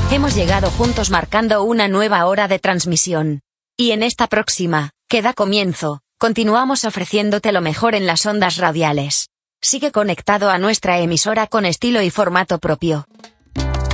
Hemos llegado juntos marcando una nueva hora de transmisión. Y en esta próxima, que da comienzo, continuamos ofreciéndote lo mejor en las ondas radiales. Sigue conectado a nuestra emisora con estilo y formato propio.